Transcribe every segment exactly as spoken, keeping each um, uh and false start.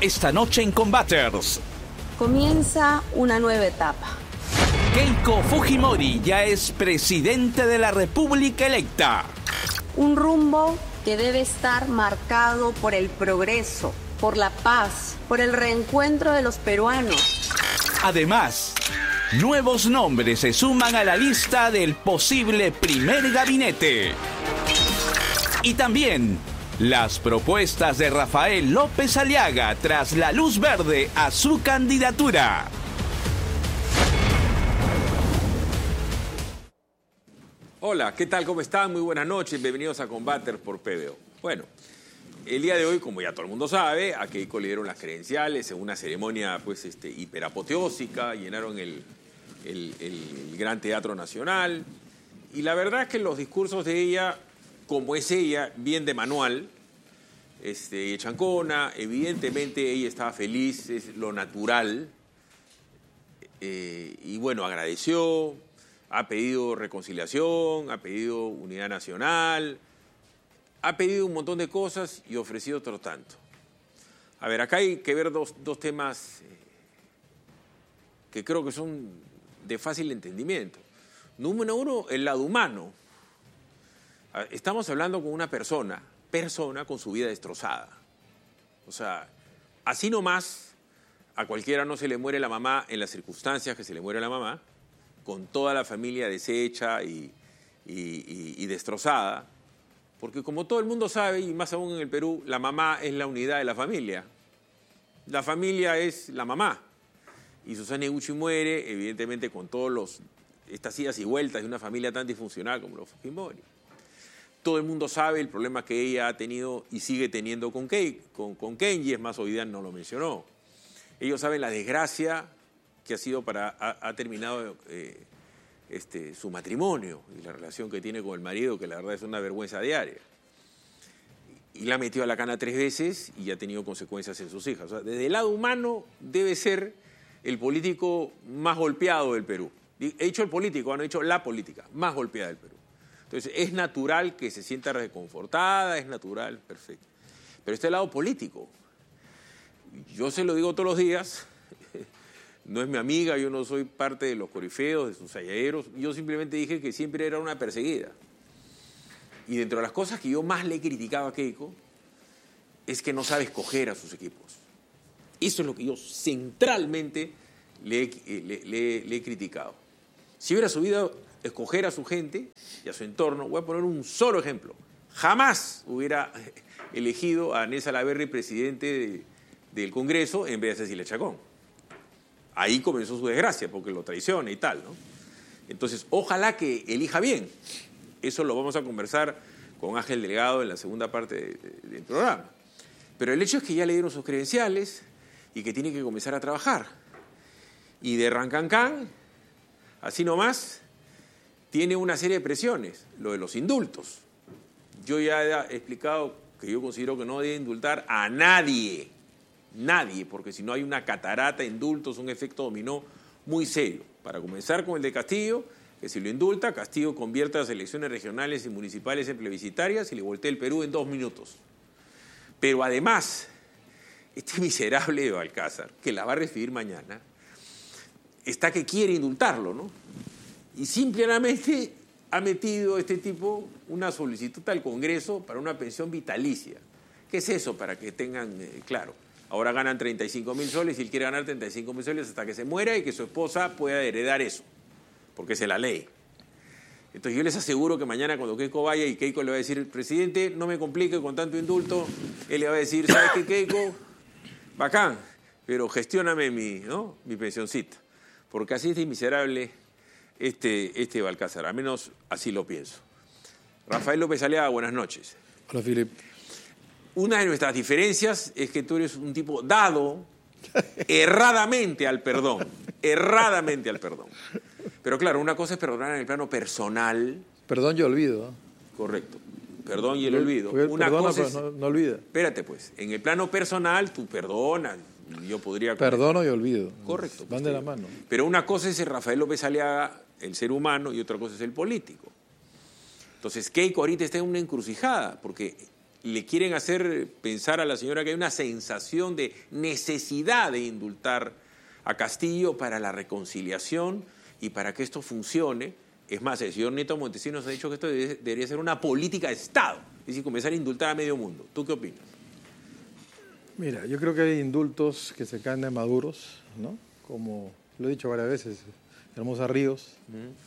esta noche en Combaters. Comienza una nueva etapa. Keiko Fujimori ya es presidente de la República electa. Un rumbo que debe estar marcado por el progreso, por la paz, por el reencuentro de los peruanos. Además, nuevos nombres se suman a la lista del posible primer gabinete. Y también las propuestas de Rafael López Aliaga tras la luz verde a su candidatura. Hola, ¿qué tal? ¿Cómo están? Muy buenas noches. Bienvenidos a Combaters por P B O. Bueno, el día de hoy, como ya todo el mundo sabe, a Keiko le dieron las credenciales en una ceremonia pues, este, hiperapoteósica, llenaron el, el, el Gran Teatro Nacional. Y la verdad es que los discursos de ella, como es ella, bien de manual, este, chancona, evidentemente ella estaba feliz, es lo natural. Eh, y bueno, agradeció. Ha pedido reconciliación, ha pedido unidad nacional, ha pedido un montón de cosas y ofrecido otro tanto. A ver, acá hay que ver dos, dos temas eh, que creo que son de fácil entendimiento. Número uno, el lado humano. Estamos hablando con una persona, persona con su vida destrozada. O sea, así nomás a cualquiera no se le muere la mamá en las circunstancias que se le muere la mamá, con toda la familia deshecha y, y, y, y destrozada, porque como todo el mundo sabe, y más aún en el Perú, la mamá es la unidad de la familia. La familia es la mamá. Y Susana Higuchi muere, evidentemente, con todas estas idas y vueltas de una familia tan disfuncional como los Fujimori. Todo el mundo sabe el problema que ella ha tenido y sigue teniendo con, Kei, con, con Kenji, es más, hoy día no lo mencionó. Ellos saben la desgracia que ha sido para, ha, ha terminado eh, este, su matrimonio y la relación que tiene con el marido, que la verdad es una vergüenza diaria. Y la ha metido a la cana tres veces y ha tenido consecuencias en sus hijas. O sea, desde el lado humano debe ser el político más golpeado del Perú. He dicho el político, no he dicho la política, más golpeada del Perú. Entonces, es natural que se sienta reconfortada, es natural, perfecto. Pero este lado político, yo se lo digo todos los días. No es mi amiga, yo no soy parte de los corifeos, de sus sayaderos. Yo simplemente dije que siempre era una perseguida. Y dentro de las cosas que yo más le he criticado a Keiko es que no sabe escoger a sus equipos. Eso es lo que yo centralmente le, le, le, le he criticado. Si hubiera sabido escoger a su gente y a su entorno, voy a poner un solo ejemplo. Jamás hubiera elegido a Anés Salaverry presidente de, del Congreso en vez de Cecilia Chacón. Ahí comenzó su desgracia, porque lo traiciona y tal, ¿no? Entonces, ojalá que elija bien. Eso lo vamos a conversar con Ángel Delgado en la segunda parte de, de, del programa. Pero el hecho es que ya le dieron sus credenciales y que tiene que comenzar a trabajar. Y de Rancancán, así nomás, tiene una serie de presiones, lo de los indultos. Yo ya he explicado que yo considero que no debe indultar a nadie. Nadie, porque si no hay una catarata de indultos, un efecto dominó muy serio. Para comenzar con el de Castillo, que si lo indulta, Castillo convierte las elecciones regionales y municipales en plebiscitarias y le voltea el Perú en dos minutos. Pero además, este miserable de Balcázar, que la va a recibir mañana, está que quiere indultarlo, ¿no? Y simplemente ha metido este tipo una solicitud al Congreso para una pensión vitalicia. ¿Qué es eso? Para que tengan eh, claro. Ahora ganan treinta y cinco mil soles y él quiere ganar treinta y cinco mil soles hasta que se muera y que su esposa pueda heredar eso, porque es la ley. Entonces yo les aseguro que mañana cuando Keiko vaya y Keiko le va a decir, presidente, no me complique con tanto indulto, él le va a decir, ¿sabes qué, Keiko? Bacán, pero gestióname mi, ¿no? mi pensioncita, porque así es de miserable este, este Balcázar, al menos así lo pienso. Rafael López Aliaga, buenas noches. Hola, Philip. Una de nuestras diferencias es que tú eres un tipo dado erradamente al perdón, erradamente al perdón. Pero claro, una cosa es perdonar en el plano personal. Perdón y olvido. Correcto, perdón y el olvido. Una perdona, cosa es, pero no, no olvida. Espérate pues, en el plano personal tú perdonas, yo podría... Perdono y olvido. Correcto. Van de la mano. Pero una cosa es el Rafael López Aliaga, el ser humano, y otra cosa es el político. Entonces Keiko ahorita está en una encrucijada, porque le quieren hacer pensar a la señora que hay una sensación de necesidad de indultar a Castillo para la reconciliación y para que esto funcione. Es más, el señor Nieto Montesinos ha dicho que esto debe- debería ser una política de Estado, es decir, comenzar a indultar a medio mundo. ¿Tú qué opinas? Mira, yo creo que hay indultos que se caen de maduros, ¿no? Como lo he dicho varias veces, Hermosa Ríos.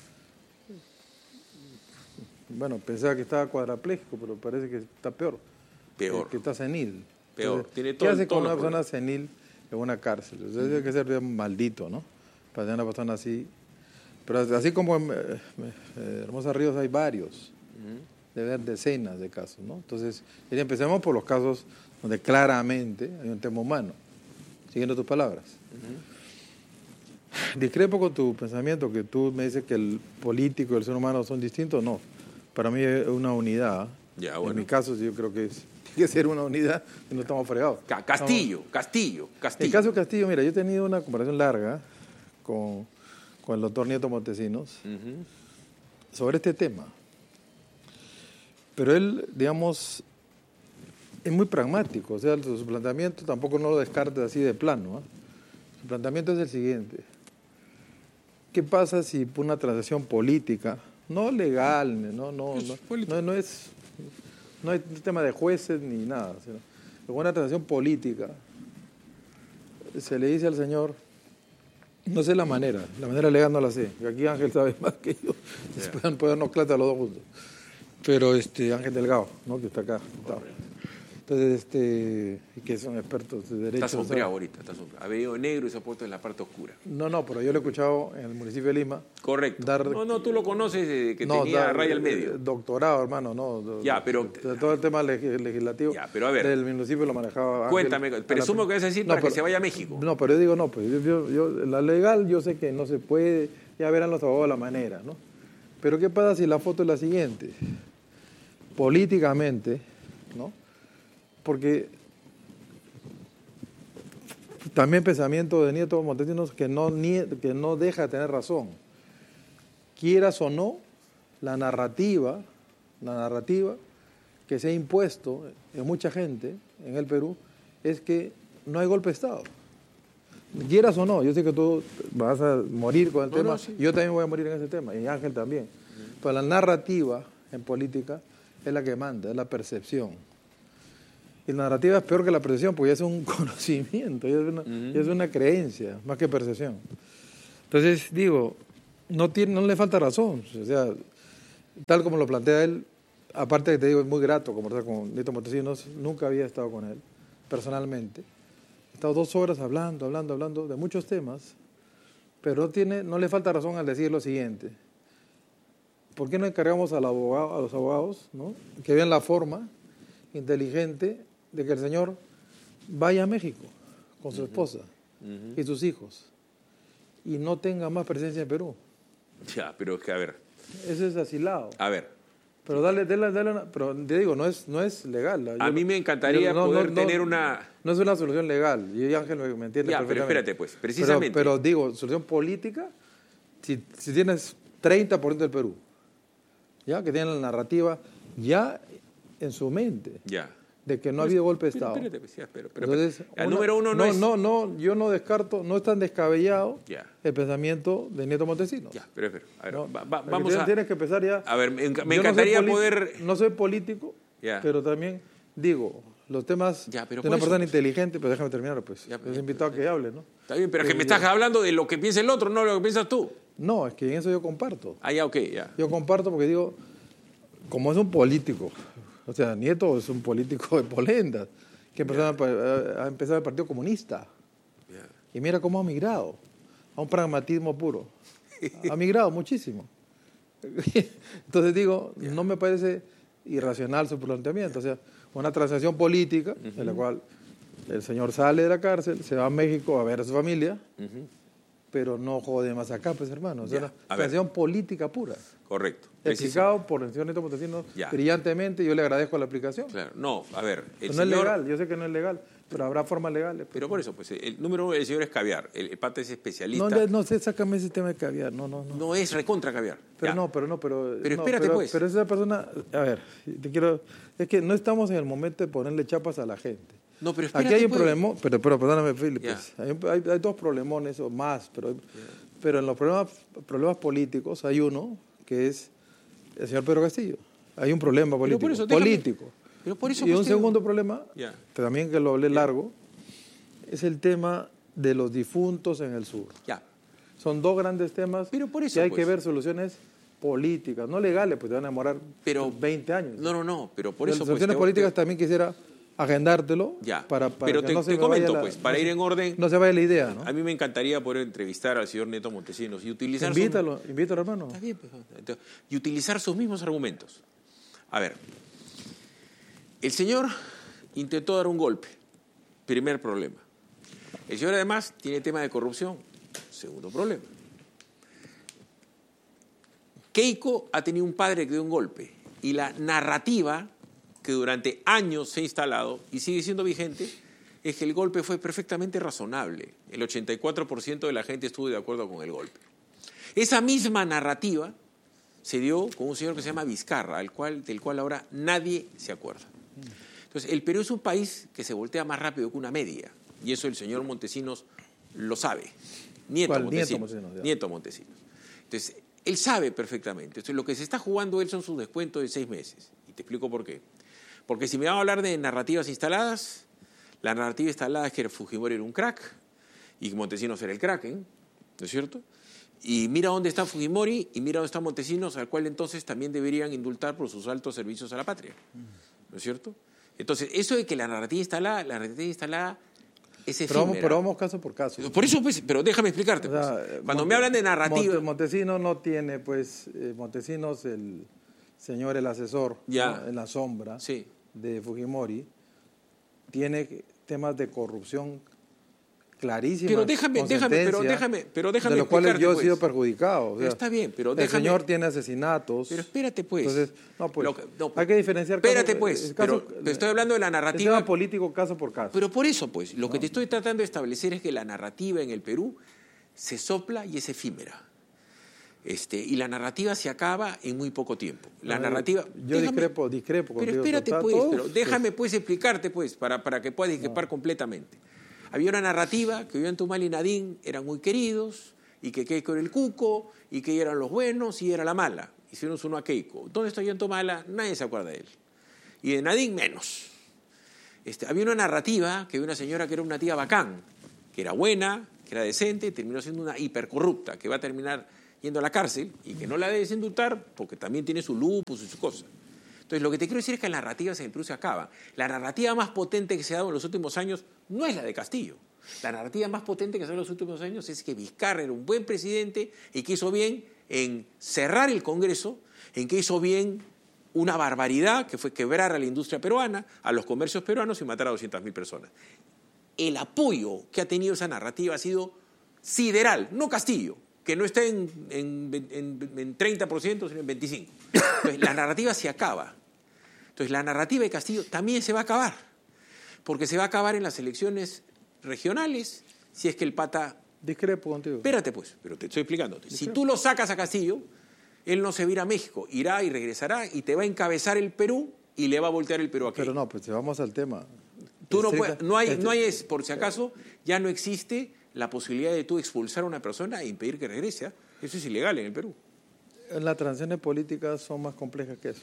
Bueno, pensaba que estaba cuadrapléjico, pero parece que está peor. Peor. Que, que está senil. Peor. Entonces, Tiene ¿qué todo- hace con todos una los persona senil en una cárcel? O sea, tiene que ser bien maldito, ¿no? Para tener una persona así. Pero así como en eh, eh, Hermosa Ríos hay varios, debe haber decenas de casos, ¿no? Entonces, y empecemos por los casos donde claramente hay un tema humano, siguiendo tus palabras. Discrepo con tu pensamiento, que tú me dices que el político y el ser humano son distintos. No, para mí es una unidad. Ya, bueno. En mi caso yo creo que es, tiene que ser una unidad y no estamos fregados. Ca- Castillo, Castillo, En el Castillo. caso Castillo, mira, yo he tenido una comparación larga con, con el doctor Nieto Montesinos Ujú. sobre este tema. Pero él, digamos, es muy pragmático. O sea, su planteamiento tampoco no lo descartes así de plano. ¿eh? Su planteamiento es el siguiente. ¿Qué pasa si por una transacción política, no legal, no, no, Es no, político. no, no es, no es un tema de jueces ni nada, sino con una transacción política, se le dice al señor, no sé la manera, la manera legal no la sé, y aquí Ángel sabe más que yo, Yeah. pueden ponernos clase a los dos juntos, pero este Ángel Delgado, ¿no? Que está acá. Está. Entonces, este, y que son expertos de derecho. Está sombreado ¿sabes? ahorita, está sombreado. Ha venido negro y se ha puesto en la parte oscura. No, no, pero yo lo he escuchado en el municipio de Lima. Correcto. Dar- no, no, tú lo conoces desde que No, tenía da- raya al eh, medio. Doctorado, hermano, no. do- Ya, pero- de todo el tema leg- legislativo. Ya, pero a ver. Del municipio lo manejaba. Ángel. Cuéntame, A la- presumo que vas a decir para que pero- se vaya a México. No, pero yo digo no, pues yo, yo- yo- la legal yo sé que no se puede, ya verán los abogados la manera, ¿no? Pero ¿qué pasa si la foto es la siguiente? Políticamente, ¿no? Porque también pensamiento de Nieto Montesinos que no, nie- que no deja de tener razón. Quieras o no, la narrativa, la narrativa que se ha impuesto en mucha gente en el Perú es que no hay golpe de Estado. Quieras o no, yo sé que tú vas a morir con el No, tema, no, sí. yo también voy a morir en ese tema, y Ángel también. Pero la narrativa en política es la que manda, es la percepción. Y la narrativa es peor que la percepción, porque ya es un conocimiento, ya es una, ya es una creencia, más que percepción. Entonces, digo, no, tiene, no le falta razón. O sea, tal como lo plantea él, aparte que te digo, es muy grato conversar con Nieto Montesinos, nunca había estado con él, personalmente. He estado dos horas hablando, hablando, hablando de muchos temas, pero no, tiene, no le falta razón al decir lo siguiente. ¿Por qué no encargamos al abogado, a los abogados, ¿no? que vean la forma inteligente de que el señor vaya a México con su esposa y sus hijos y no tenga más presencia en Perú? Ya, pero es que, a ver, Eso es asilado. a ver. Pero dale, dale, dale una- pero te digo, no es, no es legal. Yo A no- mí me encantaría yo no- poder no- no- tener una... No es una solución legal, y Ángel me, me entiende Ya, pero perfectamente. espérate, pues, precisamente. Pero, pero digo, solución política, si, si tienes treinta por ciento del Perú, ya que tienen la narrativa ya en su mente Ya. de que no ha habido golpe de Pero Estado. espérate, pues, ya, espera, pero, Entonces, el una- número uno no, es... no, no, yo no descarto, no es tan descabellado Ya. el pensamiento de Nieto Montesinos. Ya, pero espera, a ver, ¿no? va- va- Porque vamos tienes, a... tienes que empezar ya. A ver, me, enca- me Yo no soy encantaría poli- poder... No soy político, Ya. pero también digo, los temas Ya, pero de por una eso, persona pues. inteligente, pero déjame terminar, pues. Ya, Es pero- invitado a que hable, ¿no? Está bien, pero es que me Eh, estás hablando de lo que piensa el otro, no lo que piensas tú. No, es que en eso yo comparto. Ah, ya, ok, ya. Yo comparto porque digo, como es un político, o sea, Nieto es un político de polendas, que empezó a, a empezar el Partido Comunista. Ya. Y mira cómo ha migrado a un pragmatismo puro. Ha migrado muchísimo. Entonces digo, no me parece irracional su planteamiento. O sea, una transacción política en la cual el señor sale de la cárcel, se va a México a ver a su familia, pero no jode más acá, pues hermano. Es Ya, una a ver. transición política pura. Correcto. Explicado por el señor Neto Montesinos Ya. brillantemente, yo le agradezco la aplicación. Claro. No, a ver, el Pero no señor... es legal, yo sé que no es legal, pero habrá formas legales. pues. Pero por eso, pues el número uno del señor es caviar. El, el pata es especialista. No, No, le- no sé, sácame ese tema de caviar, no, no, no. es recontra caviar. Pero Ya. no, pero no, pero... Pero no, espérate, pero, pues. Pero esa persona, a ver, te quiero... Es que no estamos en el momento de ponerle chapas a la gente. No, pero Aquí espérate, hay un pues. problema, pero, pero perdóname, Felipe, Ya. pues, hay, un- hay- hay dos problemones o más, pero, pero en los problemas, problemas políticos hay uno que es el señor Pedro Castillo. Hay un problema Pero político. por eso, déjame- político. pero por eso, y pues, un te- segundo problema, Ya. también que lo hablé largo, es el tema de los difuntos en el sur. Ya. Son dos grandes temas Pero por eso, que hay pues. que ver soluciones políticas, no legales, pues te van a demorar Pero- veinte años. No, no, no, pero por Las eso... pues, soluciones te- políticas te- también quisiera agendártelo Ya. para, para Pero que te, no se te me vaya comento, la- pues, para no ir se- en orden... no se vaya la idea, ¿no? A mí me encantaría poder entrevistar al señor Neto Montesinos y utilizar... sus- Invítalo, invítalo, hermano. Está bien, pues, entonces, y utilizar sus mismos argumentos. A ver, el señor intentó dar un golpe, primer problema. El señor además tiene tema de corrupción, segundo problema. Keiko ha tenido un padre que dio un golpe y la narrativa que durante años se ha instalado y sigue siendo vigente es que el golpe fue perfectamente razonable. El ochenta y cuatro por ciento de la gente estuvo de acuerdo con el golpe. Esa misma narrativa se dio con un señor que se llama Vizcarra, al cual, del cual ahora nadie se acuerda. Entonces, el Perú es un país que se voltea más rápido que una media, y eso el señor Montesinos lo sabe. Nieto ¿Cuál? Montesinos. Nieto Montesinos, ya. Nieto Montesinos. Entonces, él sabe perfectamente. Entonces, lo que se está jugando él son sus descuentos de seis meses. Y te explico por qué. Porque si me van a hablar de narrativas instaladas, la narrativa instalada es que Fujimori era un crack y que Montesinos era el Kraken, ¿no es cierto? Y mira dónde está Fujimori y mira dónde está Montesinos, al cual entonces también deberían indultar por sus altos servicios a la patria, ¿no es cierto? Entonces, eso de que la narrativa instalada, la narrativa instalada es Pero vamos, efímera. pero vamos caso por caso. Por eso, pues, pero déjame explicarte. O sea, pues. eh, Cuando Monte- me hablan de narrativa... Monte- Montesinos no tiene, pues, eh, Montesinos, el señor, el asesor, Ya. ¿no? en la sombra Sí. de Fujimori, tiene temas de corrupción clarísimos. Pero déjame, con déjame, pero sentencia, déjame, pero déjame de los cuales explicarte, yo he pues. sido perjudicado. o Pero sea, está bien, pero el déjame- señor tiene asesinatos. Pero espérate, pues. Entonces, no, pues, Lo que- no, hay que diferenciar. Espérate, caso- pues, el caso- pero te estoy hablando de la el narrativa... tema político caso por caso. Pero por eso, pues, lo que te estoy tratando de establecer es que la narrativa en el Perú se sopla y es efímera. Este, y la narrativa se acaba en muy poco tiempo. La No, narrativa... yo déjame- discrepo, discrepo Pero contigo, espérate, total, pues, todos, pero pues. déjame, pues, explicarte, pues, para, para que puedas discrepar completamente. Había una narrativa que Ollanta y Nadine eran muy queridos, y que Keiko era el cuco, y que ellos eran los buenos, y ella era la mala. Hicieron uno a Keiko. ¿Dónde está Ollanta Humala? Nadie se acuerda de él. Y de Nadine, menos. Este, había una narrativa que había una señora que era una tía bacán, que era buena, que era decente, y terminó siendo una hipercorrupta, que va a terminar yendo a la cárcel, y que no la debes indultar, porque también tiene su lupus y su cosa. Entonces, lo que te quiero decir es que las narrativas en el Perú se acaban. La narrativa más potente que se ha dado en los últimos años no es la de Castillo. La narrativa más potente que se ha dado en los últimos años es que Vizcarra era un buen presidente y que hizo bien en cerrar el Congreso, en que hizo bien una barbaridad que fue quebrar a la industria peruana, a los comercios peruanos y matar a doscientas mil personas. El apoyo que ha tenido esa narrativa ha sido sideral, no Castillo, que no está en, en, en, en treinta por ciento, sino en veinticinco por ciento. Entonces, la narrativa se acaba. Entonces, la narrativa de Castillo también se va a acabar, porque se va a acabar en las elecciones regionales, si es que el pata... Discrepo contigo. Espérate, pues, pero te estoy explicando. Si tú lo sacas a Castillo, él no se va a ir a México, irá y regresará y te va a encabezar el Perú y le va a voltear el Perú aquí. Pero no, pues si vamos al tema. Tú no, Estricta- puedes, no hay, este- no hay, es- por si acaso, ya no existe la posibilidad de tú expulsar a una persona e impedir que regrese. ¿ah? Eso es ilegal en el Perú. Las transiciones políticas son más complejas que eso.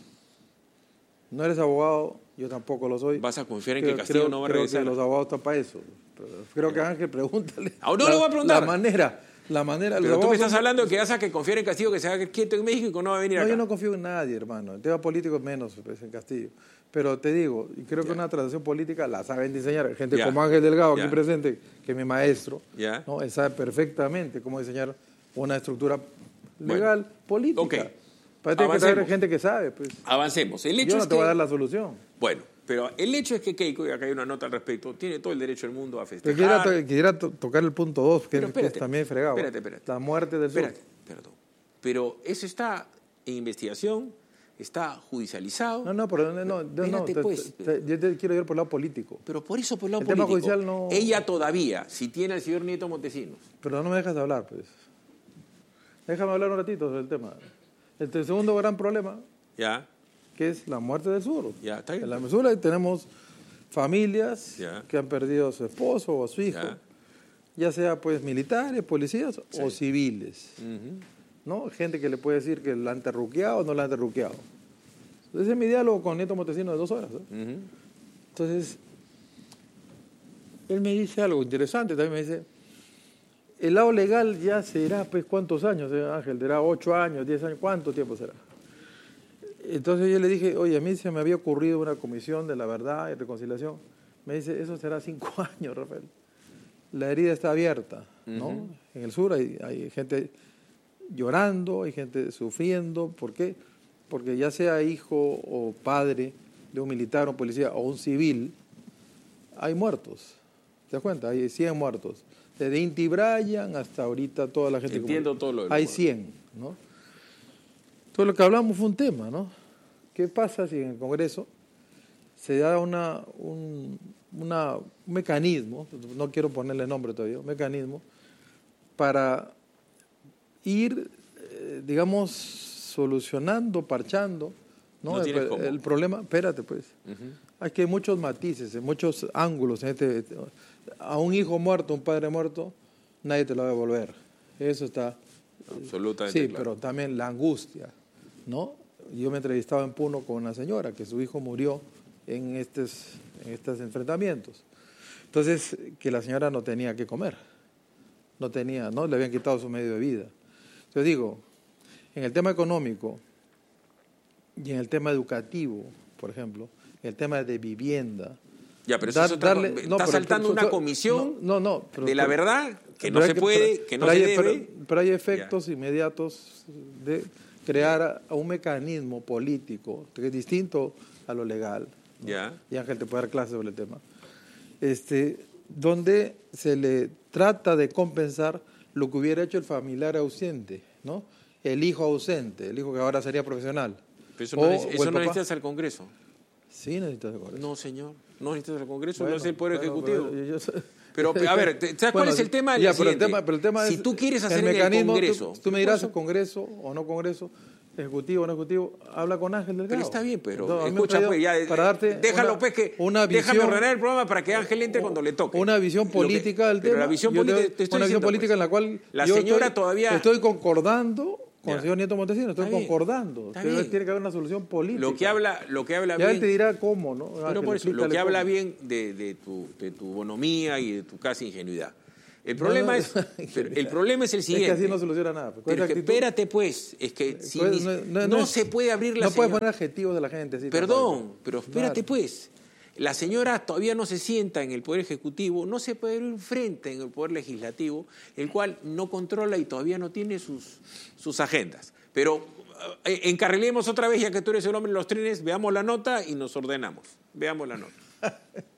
No eres abogado, yo tampoco lo soy. ¿Vas a confiar en Creo- que Castillo creo- no va a creo regresar? que los abogados están para eso. Pero creo que Ángel, pregúntale. Ah, no la, le voy a preguntar. La manera, la manera. los Pero tú me abogados estás son- hablando de que vas a que confiar en Castillo, que se haga quieto en México y que no va a venir No, acá. yo no confío en nadie, hermano. El tema político es menos, pues, en Castillo. Pero te digo, y creo que una transición política la saben diseñar. Gente Ya. como Ángel Delgado, Ya. aquí presente, que es mi maestro, Ya. ¿no? Él sabe perfectamente cómo diseñar una estructura legal, política. Ok. Para eso hay que traer Avancemos. gente que sabe, pues. Avancemos. El hecho Yo no es te que... voy a dar la solución. Bueno, Pero el hecho es que Keiko, y acá hay una nota al respecto, tiene todo el derecho del mundo a festejar. Pero quisiera, to quisiera to tocar el punto dos, que, Pero espérate, que es también fregado. Espérate, espérate. La muerte del espérate, sur. Perdón. Pero eso está en investigación, está judicializado. No, no, pero no, no, no, no te, pues. te, te, yo te quiero ir por el lado político. Pero por eso, por el lado el político. Tema judicial no... Ella todavía, si tiene al señor Nieto Montesinos. Pero no me dejas hablar, pues. Déjame hablar un ratito sobre el tema. El segundo gran problema, ya, que es la muerte del sur. Ya, está bien. En la mesura tenemos familias ya. que han perdido a su esposo o a su hijo, ya, ya sea pues militares, policías sí. o civiles. Uh-huh. ¿No? Gente que le puede decir que la han terruqueado o no la han terruqueado. Ese es mi diálogo con Nieto Montesinos de dos horas. ¿eh? Uh-huh. Entonces, él me dice algo interesante, también me dice, el lado legal ya será, pues, ¿cuántos años, eh, Ángel? ¿Será ocho años, diez años? ¿Cuánto tiempo será? Entonces yo le dije, oye, a mí se me había ocurrido una comisión de la verdad y reconciliación. Me dice, eso será cinco años, Rafael. La herida está abierta, ¿no? Uh-huh. En el sur hay, hay gente llorando, hay gente sufriendo. ¿Por qué? Porque ya sea hijo o padre de un militar, un policía o un civil, hay muertos. ¿Te das cuenta? Hay cien muertos. Desde Inti Brian hasta ahorita toda la gente. Entiendo como... todo lo del Hay muerto. cien, ¿no? Todo lo que hablamos fue un tema, ¿no? ¿Qué pasa si en el Congreso se da una, un, una, un mecanismo, no quiero ponerle nombre todavía, un mecanismo para ir, eh, digamos, solucionando, parchando, ¿no? ¿No el, cómo? el problema, espérate pues, Uh-huh. hay que muchos matices, muchos ángulos. En este, a un hijo muerto, un padre muerto, nadie te lo va a devolver. Eso está... Absolutamente Sí, claro. pero también la angustia, ¿no? Yo me entrevistaba en Puno con una señora que su hijo murió en estos, en estos enfrentamientos. Entonces, que la señora no tenía que comer, no tenía, ¿no? Le habían quitado su medio de vida. Entonces digo, en el tema económico y en el tema educativo, por ejemplo, en el tema de vivienda. Ya, pero eso dar, es otra, darle, está no, pero, saltando pero, una comisión no, no, no, pero, de la pero, verdad que no se que, puede, pero, que no pero se hay, debe. Pero, pero hay efectos ya. inmediatos de crear a un mecanismo político que es distinto a lo legal, ¿no? Ya. Y Ángel te puede dar clases sobre el tema, este, donde se le trata de compensar lo que hubiera hecho el familiar ausente, ¿no? El hijo ausente, el hijo que ahora sería profesional. Pero eso no, o, neces- o eso no papá. necesitas al Congreso. Sí necesitas el Congreso. No, señor, no necesitas al Congreso, Bueno, no es el Poder bueno, Ejecutivo. pero yo- yo- Pero, a ver, ¿sabes Bueno, cuál es el tema? Ya, El pero, el siguiente. tema pero el tema si es tú quieres hacer el en el mecanismo, Congreso... Tú, tú me dirás, por eso- Congreso o no Congreso, Ejecutivo o no Ejecutivo, habla con Ángel Delgado. Pero está bien, pero No, a mí me escucha, ha pues, ya, para darte déjalo, una, pues, que una déjame visión, ordenar el programa para que Ángel entre cuando le toque. Una visión Lo que- política del pero tema. la visión Yo política, te- te estoy una visión diciendo, política pues, en la cual la yo señora estoy, todavía... estoy concordando con Ya. el señor Nieto Montesinos, estoy Está bien, concordando. está Pero bien. tiene que haber una solución política. Lo que habla, lo que habla Ya bien... él te dirá cómo, ¿no? Pero Ángel, por eso, lo explícale que habla cómo. bien de, de, tu, de tu bonomía y de tu casi ingenuidad. El No, problema, no, es, pero el problema es el Es siguiente. que así no soluciona nada. Pues, Pero esa es que actitud- espérate, pues, es que si Pues, ni- no, no, no- no es- se puede abrir la No puedes señora- poner adjetivos de la gente. Así, Perdón, tampoco. pero espérate, Claro. pues. La señora todavía no se sienta en el Poder Ejecutivo, no se puede abrir un frente en el Poder Legislativo, el cual no controla y todavía no tiene sus, sus agendas. Pero eh, encarrilemos otra vez, ya que tú eres el hombre de los trenes, veamos la nota y nos ordenamos. Veamos la nota.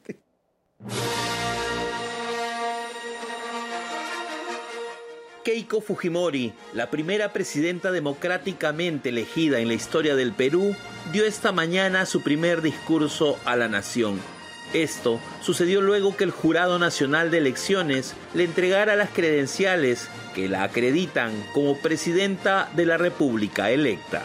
Keiko Fujimori, la primera presidenta democráticamente elegida en la historia del Perú, dio esta mañana su primer discurso a la nación. Esto sucedió luego que el Jurado Nacional de Elecciones le entregara las credenciales que la acreditan como presidenta de la República electa.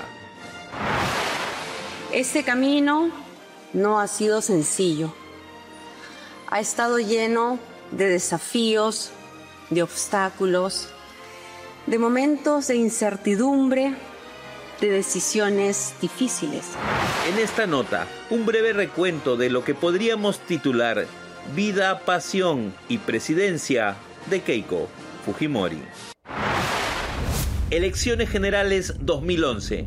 Este camino no ha sido sencillo. Ha estado lleno de desafíos, de obstáculos, de momentos de incertidumbre, de decisiones difíciles. En esta nota, un breve recuento de lo que podríamos titular Vida, Pasión y Presidencia de Keiko Fujimori. Elecciones Generales dos mil once.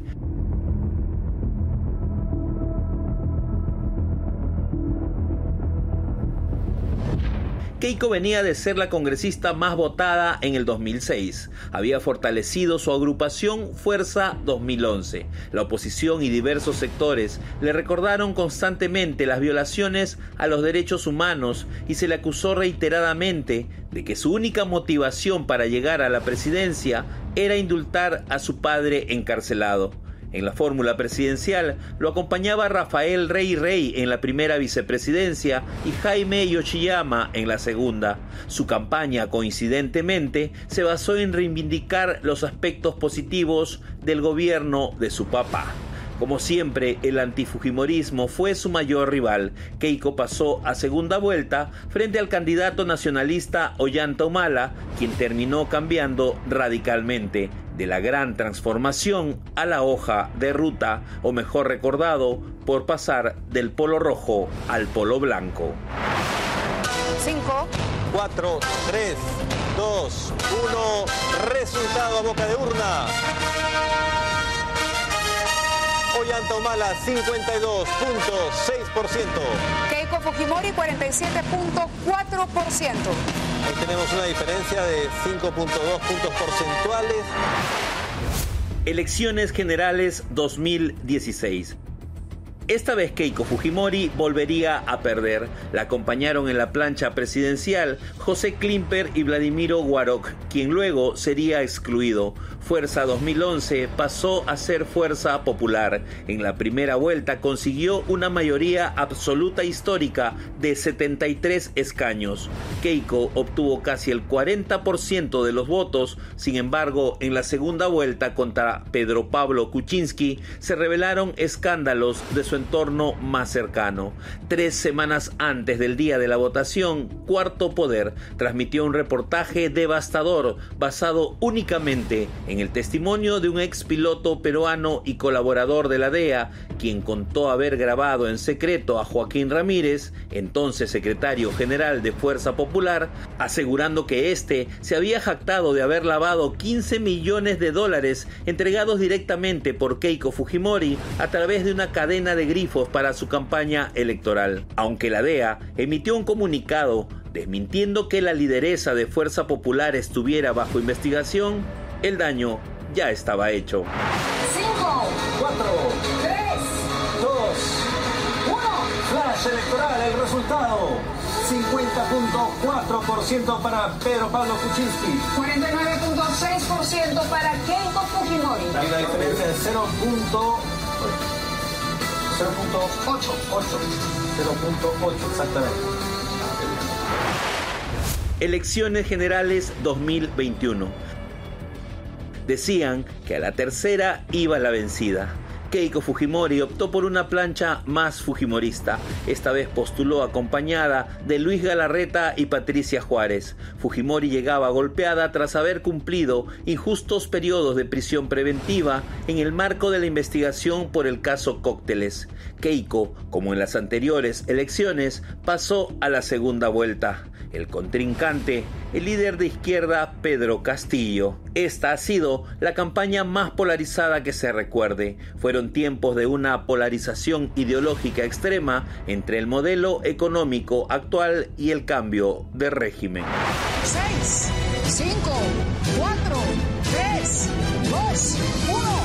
Keiko venía de ser la congresista más votada en el dos mil seis. Había fortalecido su agrupación Fuerza dos mil once. La oposición y diversos sectores le recordaron constantemente las violaciones a los derechos humanos y se le acusó reiteradamente de que su única motivación para llegar a la presidencia era indultar a su padre encarcelado. En la fórmula presidencial lo acompañaba Rafael Rey Rey en la primera vicepresidencia y Jaime Yoshiyama en la segunda. Su campaña, coincidentemente, se basó en reivindicar los aspectos positivos del gobierno de su papá. Como siempre, el antifujimorismo fue su mayor rival. Keiko pasó a segunda vuelta frente al candidato nacionalista Ollanta Humala, quien terminó cambiando radicalmente de la gran transformación a la hoja de ruta, o mejor recordado, por pasar del polo rojo al polo blanco. cinco, cuatro, tres, dos, uno, resultado a boca de urna. Ollanta Humala, cincuenta y dos punto seis por ciento. Keiko Fujimori, cuarenta y siete punto cuatro por ciento. Ahí tenemos una diferencia de cinco punto dos puntos porcentuales. Elecciones Generales dos mil dieciséis. Esta vez Keiko Fujimori volvería a perder. La acompañaron en la plancha presidencial José Klimper y Vladimiro Guaroc, quien luego sería excluido. Fuerza dos mil once pasó a ser Fuerza Popular. En la primera vuelta consiguió una mayoría absoluta histórica de setenta y tres escaños. Keiko obtuvo casi el cuarenta por ciento de los votos. Sin embargo, en la segunda vuelta contra Pedro Pablo Kuczynski se revelaron escándalos de su entorno más cercano. Tres semanas antes del día de la votación, Cuarto Poder transmitió un reportaje devastador basado únicamente en el testimonio de un ex piloto peruano y colaborador de la D E A, quien contó haber grabado en secreto a Joaquín Ramírez, entonces secretario general de Fuerza Popular, asegurando que éste se había jactado de haber lavado quince millones de dólares entregados directamente por Keiko Fujimori a través de una cadena de grifos para su campaña electoral. Aunque la D E A emitió un comunicado desmintiendo que la lideresa de Fuerza Popular estuviera bajo investigación, el daño ya estaba hecho. cinco, cuatro, tres, dos, uno. Flash electoral, el resultado. cincuenta punto cuatro por ciento para Pedro Pablo Kuczynski. cuarenta y nueve punto seis por ciento para Keiko Fujimori. Hay una diferencia de cero punto ocho. cero punto ocho, exactamente. Elecciones Generales dos mil veintiuno. Decían que a la tercera iba la vencida. Keiko Fujimori optó por una plancha más fujimorista. Esta vez postuló acompañada de Luis Galarreta y Patricia Juárez. Fujimori llegaba golpeada tras haber cumplido injustos periodos de prisión preventiva en el marco de la investigación por el caso Cócteles. Keiko, como en las anteriores elecciones, pasó a la segunda vuelta. El contrincante, el líder de izquierda Pedro Castillo. Esta ha sido la campaña más polarizada que se recuerde. Fueron tiempos de una polarización ideológica extrema entre el modelo económico actual y el cambio de régimen. seis, cinco, cuatro, tres, dos, uno.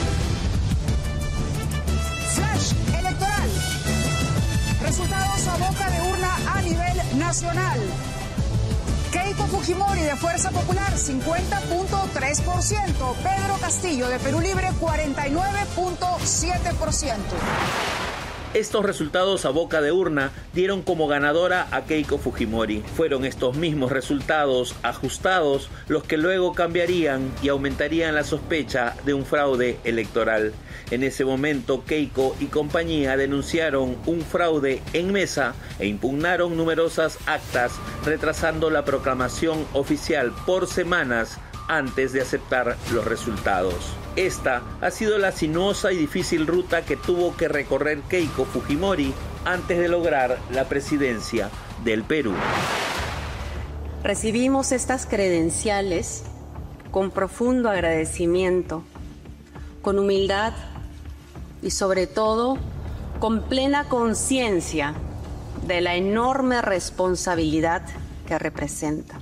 Flash electoral. Resultados a boca de urna a nivel nacional. Keiko Fujimori de Fuerza Popular, cincuenta punto tres por ciento. Pedro Castillo de Perú Libre, cuarenta y nueve punto siete por ciento. Estos resultados a boca de urna dieron como ganadora a Keiko Fujimori. Fueron estos mismos resultados ajustados los que luego cambiarían y aumentarían la sospecha de un fraude electoral. En ese momento, Keiko y compañía denunciaron un fraude en mesa e impugnaron numerosas actas, retrasando la proclamación oficial por semanas antes de aceptar los resultados. Esta ha sido la sinuosa y difícil ruta que tuvo que recorrer Keiko Fujimori antes de lograr la presidencia del Perú. Recibimos estas credenciales con profundo agradecimiento, con humildad y sobre todo con plena conciencia de la enorme responsabilidad que representa.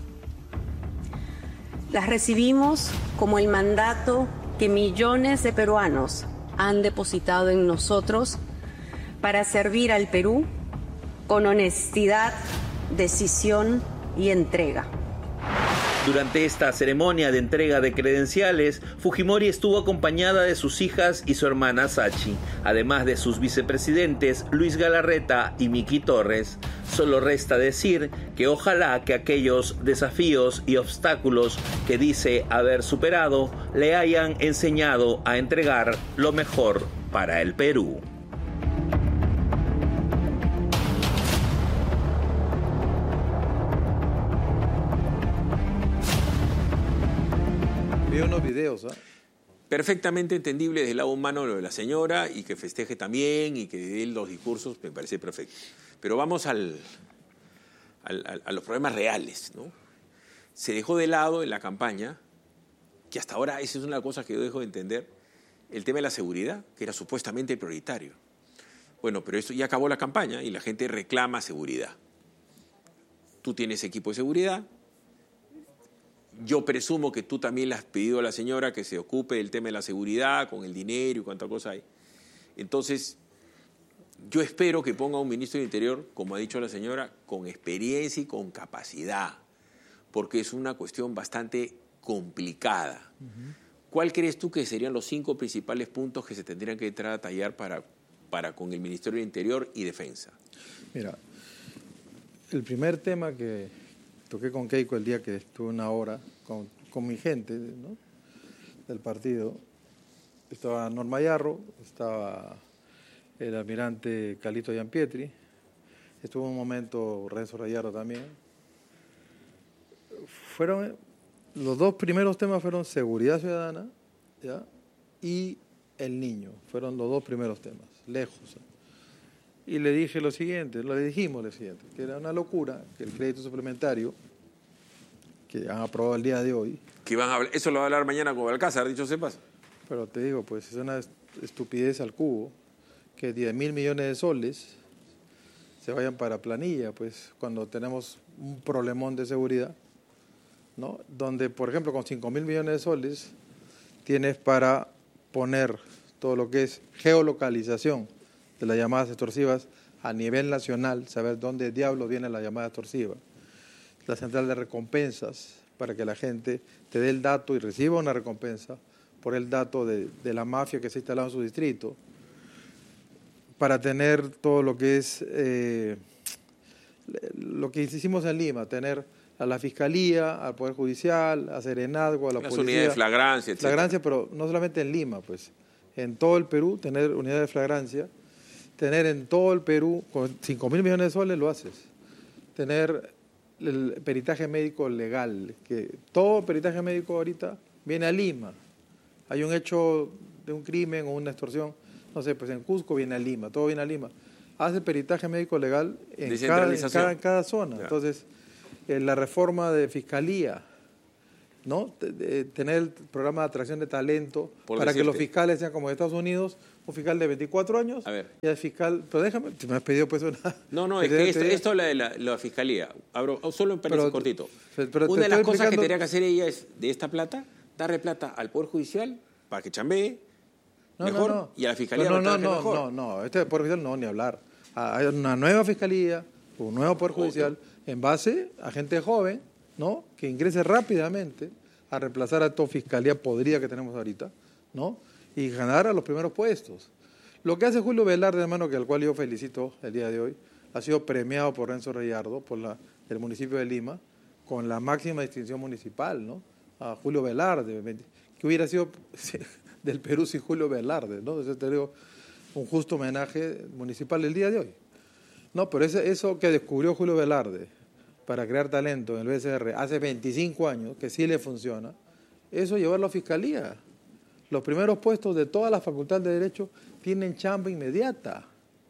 Las recibimos como el mandato que millones de peruanos han depositado en nosotros para servir al Perú con honestidad, decisión y entrega. Durante esta ceremonia de entrega de credenciales, Fujimori estuvo acompañada de sus hijas y su hermana Sachi, además de sus vicepresidentes Luis Galarreta y Miki Torres. Solo resta decir que ojalá que aquellos desafíos y obstáculos que dice haber superado le hayan enseñado a entregar lo mejor para el Perú. Vi unos videos, ¿eh? Perfectamente entendible desde el lado humano lo de la señora y que festeje también y que dé los discursos, me parece perfecto. Pero vamos al, al, al, a los problemas reales, ¿no? Se dejó de lado en la campaña, que hasta ahora esa es una cosa que yo dejo de entender, el tema de la seguridad, que era supuestamente prioritario. Bueno, pero esto ya acabó la campaña y la gente reclama seguridad. Tú tienes equipo de seguridad. Yo presumo que tú también le has pedido a la señora que se ocupe del tema de la seguridad, con el dinero y cuánta cosa hay. Entonces, yo espero que ponga un ministro del Interior, como ha dicho la señora, con experiencia y con capacidad, porque es una cuestión bastante complicada. Uh-huh. ¿Cuál crees tú que serían los cinco principales puntos que se tendrían que entrar a tallar para, para con el Ministerio del Interior y Defensa? Mira, el primer tema que toqué con Keiko el día que estuve una hora con, con mi gente, ¿no?, del partido, estaba Norma Yarro, estaba el almirante Calito Gianpietri, estuvo un momento Renzo Rayardo también. Fueron, los dos primeros temas fueron seguridad ciudadana, ¿ya?, y el niño, fueron los dos primeros temas, lejos. ¿eh? Y le dije lo siguiente, le dijimos lo siguiente, que era una locura que el crédito suplementario, que han aprobado el día de hoy... Que iban a hablar, eso lo va a hablar mañana con Balcázar, dicho sepas. Pero te digo, pues es una estupidez al cubo, que diez mil millones de soles se vayan para planilla, pues cuando tenemos un problemón de seguridad, ¿no? Donde, por ejemplo, con cinco mil millones de soles tienes para poner todo lo que es geolocalización de las llamadas extorsivas a nivel nacional, saber dónde diablos viene la llamada extorsiva, la central de recompensas, para que la gente te dé el dato y reciba una recompensa por el dato de, de la mafia que se ha instalado en su distrito, para tener todo lo que es, eh, lo que hicimos en Lima, tener a la Fiscalía, al Poder Judicial, a Serenazgo, a la Las Policía. unidades de flagrancia, etcétera. Flagrancia, pero no solamente en Lima, pues, en todo el Perú, tener unidades de flagrancia, tener en todo el Perú, con cinco mil millones de soles lo haces, tener el peritaje médico legal, que todo peritaje médico ahorita viene a Lima. Hay un hecho de un crimen o una extorsión, no sé, pues en Cusco viene a Lima, todo viene a Lima. Hace peritaje médico legal en, cada, en, cada, en cada zona. Ya. Entonces, eh, la reforma de fiscalía, ¿no? De, de tener el programa de atracción de talento Por para decirte. que los fiscales sean como en Estados Unidos, un fiscal de veinticuatro años, a ver. y el fiscal, pero déjame, me has pedido pues una... No, no, es que esto, esto la de la, la fiscalía, abro solo un paréntesis cortito. Pero una de las cosas explicando... que tendría que hacer ella es, de esta plata, darle plata al Poder Judicial para que chambee no, mejor, no, no. y a la fiscalía no, no, no, no, mejor. No, no, este Poder Judicial no, ni hablar. Hay una nueva fiscalía, un nuevo Poder Judicial, Otro. en base a gente joven, ¿no?, que ingrese rápidamente a reemplazar a toda fiscalía podrida que tenemos ahorita, ¿no?, y ganar a los primeros puestos. Lo que hace Julio Velarde, hermano, que al cual yo felicito el día de hoy, ha sido premiado por Renzo Rayardo, por la, el municipio de Lima, con la máxima distinción municipal, ¿no?, a Julio Velarde, que hubiera sido del Perú sin Julio Velarde, ¿no? Entonces te digo, un justo homenaje municipal el día de hoy. No, pero ese, eso que descubrió Julio Velarde para crear talento en el B C R hace veinticinco años, que sí le funciona, eso llevarlo a fiscalía. Los primeros puestos de todas las facultades de Derecho tienen chamba inmediata.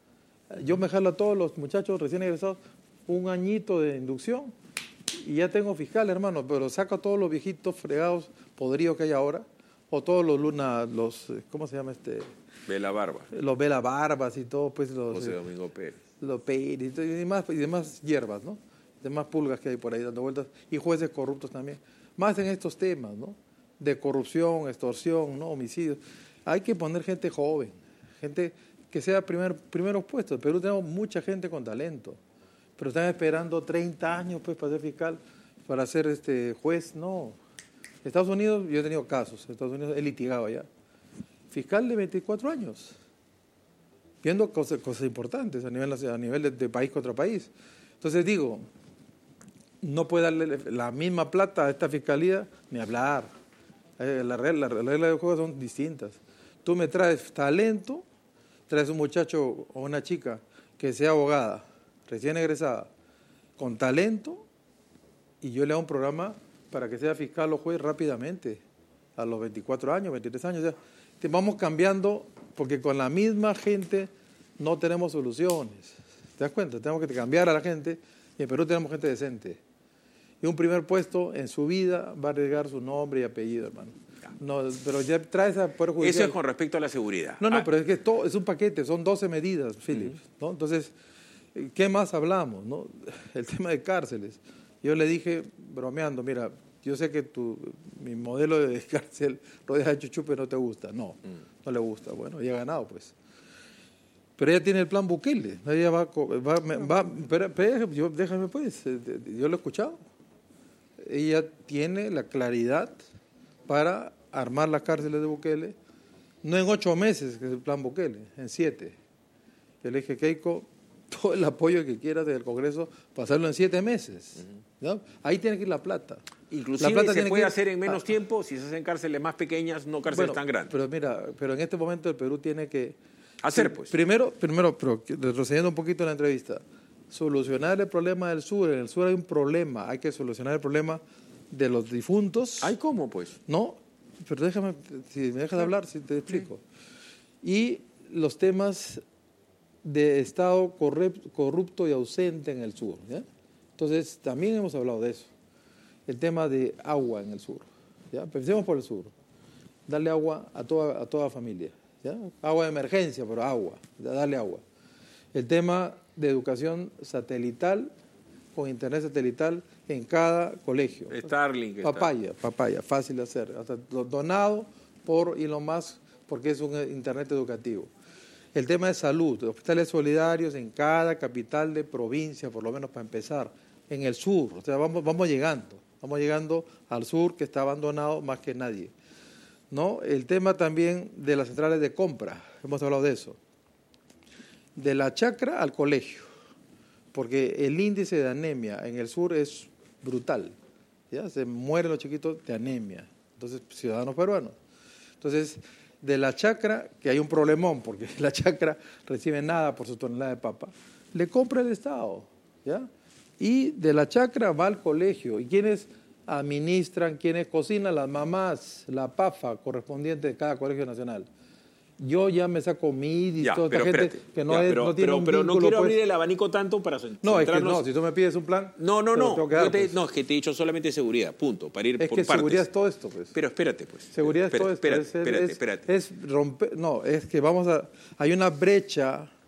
Yo me jalo a todos los muchachos recién egresados un añito de inducción y ya tengo fiscal, hermano, pero saco a todos los viejitos fregados, podridos que hay ahora, o todos los luna, los, ¿cómo se llama este? Vela Barba. Los Vela Barbas y todo, pues los... José Domingo Pérez. Los Pérez y demás, y demás hierbas, ¿no? demás pulgas que hay por ahí dando vueltas, y jueces corruptos también. Más en estos temas, ¿no? De corrupción, extorsión, ¿no? Homicidios. Hay que poner gente joven, gente que sea primer, primeros puestos. En Perú tenemos mucha gente con talento, pero están esperando treinta años pues, para ser fiscal, para ser este juez. No. Estados Unidos, yo he tenido casos, en Estados Unidos he litigado allá. Fiscal de veinticuatro años, viendo cosas, cosas importantes a nivel, a nivel de, de país contra país. Entonces digo, no puede darle la misma plata a esta fiscalía ni hablar. Eh, Las reglas la regla del juego son distintas. Tú me traes talento, traes un muchacho o una chica que sea abogada, recién egresada, con talento, y yo le hago un programa para que sea fiscal o juez rápidamente, a los veinticuatro años, veintitrés años. O sea, vamos cambiando, porque con la misma gente no tenemos soluciones. ¿Te das cuenta? Tenemos que cambiar a la gente, y en Perú tenemos gente decente. Y un primer puesto en su vida va a arriesgar su nombre y apellido, hermano. No, pero ya trae esa Poder Judicial. Eso es con respecto a la seguridad. No, no, ah. pero es que todo, es un paquete, son doce medidas, Philip. Uh-huh. ¿No? Entonces, ¿qué más hablamos? ¿No? El tema de cárceles. Yo le dije, bromeando, mira, yo sé que tu, mi modelo de cárcel rodeada de chuchupe no te gusta. No, mm. no le gusta. Bueno, ya ha ganado, pues. Pero ella tiene el plan Bukele. Ella va, va, va pero, pero, yo, déjame pues, yo lo he escuchado. Ella tiene la claridad para armar las cárceles de Bukele, no en ocho meses, que es el plan Bukele, en siete. Yo le dije, Keiko, todo el apoyo que quieras del Congreso, pasarlo en siete meses. ¿No? Ahí tiene que ir la plata. Inclusive la plata se puede ir... hacer en menos ah. tiempo si se hacen cárceles más pequeñas, no cárceles bueno, tan grandes. Pero mira, pero en este momento el Perú tiene que... Hacer, pues. Primero, primero pero retrocediendo un poquito en la entrevista, solucionar el problema del sur. En el sur hay un problema, hay que solucionar el problema de los difuntos. ¿Hay cómo, pues? No, pero déjame, si me dejas de hablar, si te explico. Y los temas de Estado corrupto y ausente en el sur. ¿Ya? Entonces, también hemos hablado de eso. El tema de agua en el sur. ¿Ya? Pensemos por el sur. Darle agua a toda, a toda familia. ¿Ya? Agua de emergencia, pero agua. ¿Ya? Darle agua. El tema de educación satelital, con internet satelital en cada colegio. Starlink. Papaya, está. papaya, fácil de hacer. Hasta donado por Elon Musk, porque es un internet educativo. El tema de salud, hospitales solidarios en cada capital de provincia, por lo menos para empezar, en el sur. O sea, vamos, vamos llegando, vamos llegando al sur, que está abandonado más que nadie. ¿No? El tema también de las centrales de compra, hemos hablado de eso. De la chacra al colegio, porque el índice de anemia en el sur es brutal. ¿Ya? Se mueren los chiquitos de anemia, entonces ciudadanos peruanos. Entonces, de la chacra, que hay un problemón, porque la chacra recibe nada por su tonelada de papa, le compra el Estado, ¿ya? Y de la chacra va al colegio. ¿Y quiénes administran, quiénes cocinan? Las mamás, la P A F A correspondiente de cada colegio nacional. Yo ya me saco mi y ya, toda esta gente espérate, que no, ya, es, pero, no tiene pero, un pero vínculo, no quiero pues. abrir el abanico tanto para centrarnos. No, es que no, si tú me pides un plan... No, no, no, que dar, yo te, pues. no, es que te he dicho solamente seguridad, punto, para ir Es por que partes. seguridad es todo esto, pues. Pero espérate, pues. Seguridad espérate, es todo esto. Espérate, es, espérate, es, espérate. es romper... No, es que vamos a... Hay una brecha